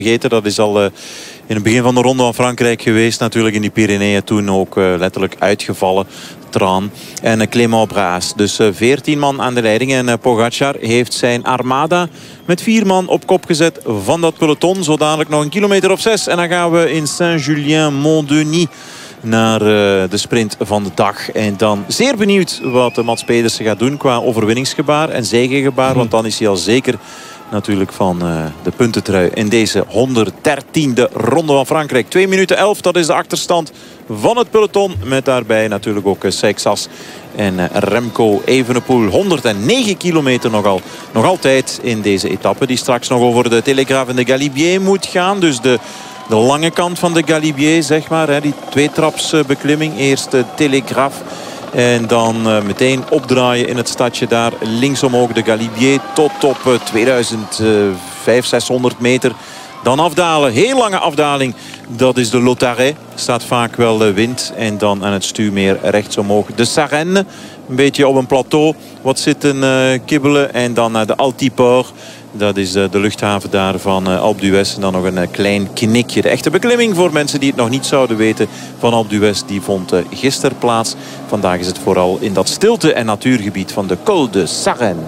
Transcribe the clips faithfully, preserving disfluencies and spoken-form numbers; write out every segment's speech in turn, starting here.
vergeten. Dat is al uh, in het begin van de Ronde van Frankrijk geweest. Natuurlijk in die Pyreneeën toen ook uh, letterlijk uitgevallen. Traan en uh, Clément Braas. Dus uh, veertien man aan de leiding. En uh, Pogacar heeft zijn armada met vier man op kop gezet van dat peloton. Zo dadelijk nog een kilometer of zes. En dan gaan we in Saint-Julien-Mont-Denis naar uh, de sprint van de dag. En dan zeer benieuwd wat uh, Mats Pedersen gaat doen qua overwinningsgebaar en zegengebaar. Want dan is hij al zeker natuurlijk van uh, de puntentrui in deze honderddertiende Ronde van Frankrijk. twee minuten elf, dat is de achterstand van het peloton. Met daarbij natuurlijk ook uh, Seixas en uh, Remco Evenepoel. honderdnegen kilometer nogal. Nog altijd in deze etappe die straks nog over de Telegraaf en de Galibier moet gaan. Dus de, de lange kant van de Galibier, zeg maar. Hè, die tweetrapsbeklimming. Eerst de Telegraaf. En dan uh, meteen opdraaien in het stadje daar links omhoog de Galibier tot op uh, tweeduizendvijfhonderd, zeshonderd meter. Dan afdalen, heel lange afdaling. Dat is de Lautaret, staat vaak wel uh, wind. En dan aan het stuurmeer rechts omhoog de Sarenne. Een beetje op een plateau wat zitten uh, kibbelen. En dan naar uh, de Altiport. Dat is uh, de luchthaven daar van uh, Alpe d'Huez. En dan nog een uh, klein knikje. De echte beklimming voor mensen die het nog niet zouden weten van Alpe d'Huez. Die vond uh, gisteren plaats. Vandaag is het vooral in dat stilte- en natuurgebied van de Col de Sarenne.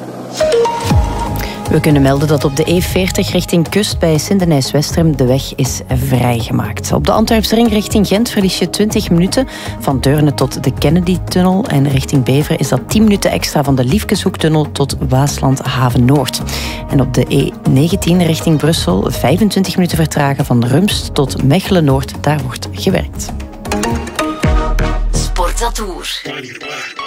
We kunnen melden dat op de E veertig richting Kust bij Sint-Denijs-Westrem de weg is vrijgemaakt. Op de Antwerpsring richting Gent verlies je twintig minuten. Van Deurne tot de Kennedy-tunnel. En richting Beveren is dat tien minuten extra van de Liefkeshoektunnel tot Waasland-Haven-Noord. En op de E negentien richting Brussel vijfentwintig minuten vertragen van Rumst tot Mechelen-Noord. Daar wordt gewerkt. Sportatour.